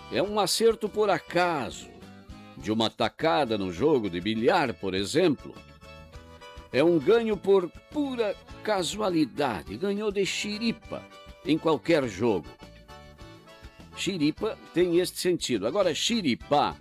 É um acerto por acaso, de uma tacada no jogo de bilhar, por exemplo. É um ganho por pura casualidade, ganhou de chiripa em qualquer jogo. Chiripa tem este sentido. Agora, chiripá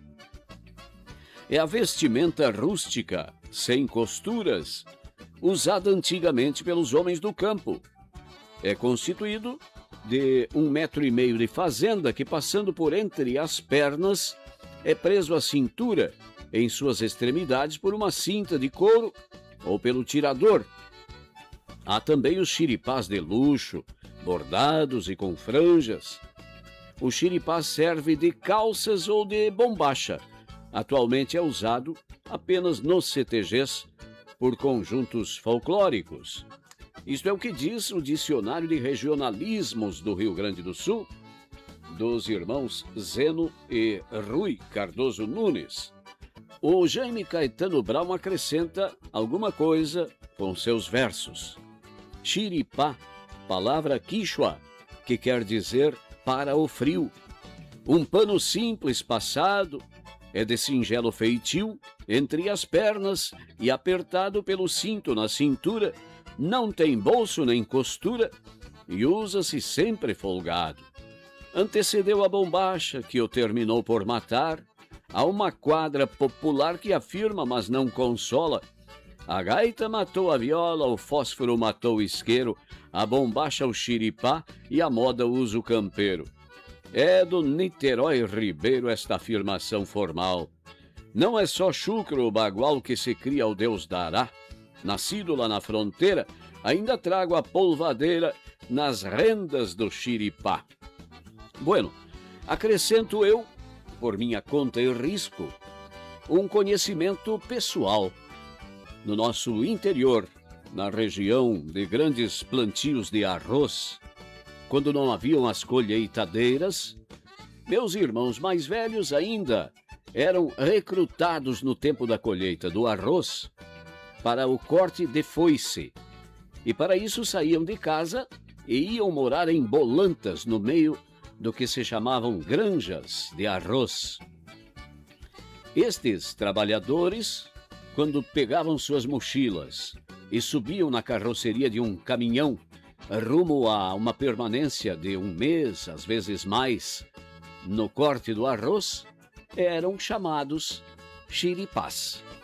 é a vestimenta rústica, sem costuras, usada antigamente pelos homens do campo. É constituído de 1,5 metro de fazenda que, passando por entre as pernas, é preso à cintura, em suas extremidades, por uma cinta de couro ou pelo tirador. Há também os chiripás de luxo, bordados e com franjas. O chiripá serve de calças ou de bombacha. Atualmente é usado apenas nos CTGs por conjuntos folclóricos. Isto é o que diz o Dicionário de Regionalismos do Rio Grande do Sul, dos irmãos Zeno e Rui Cardoso Nunes. O Jaime Caetano Brown acrescenta alguma coisa com seus versos. Chiripá, palavra quichua, que quer dizer para o frio. Um pano simples passado, é de singelo feitio, entre as pernas e apertado pelo cinto na cintura, não tem bolso nem costura e usa-se sempre folgado. Antecedeu a bombacha, que o terminou por matar. Há uma quadra popular que afirma, mas não consola: a gaita matou a viola, o fósforo matou o isqueiro, a bombacha o chiripá e a moda o uso campeiro. É do Niterói Ribeiro esta afirmação formal. Não é só chucro o bagual que se cria ao Deus dará. Nascido lá na fronteira, ainda trago a polvadeira nas rendas do chiripá. Bueno, acrescento eu, por minha conta e risco, um conhecimento pessoal. No nosso interior, na região de grandes plantios de arroz, quando não haviam as colheitadeiras, meus irmãos mais velhos ainda eram recrutados no tempo da colheita do arroz para o corte de foice. E para isso saíam de casa e iam morar em bolantas no meio do que se chamavam granjas de arroz. Estes trabalhadores, quando pegavam suas mochilas e subiam na carroceria de um caminhão rumo a uma permanência de 1 mês, às vezes mais, no corte do arroz, eram chamados chiripás.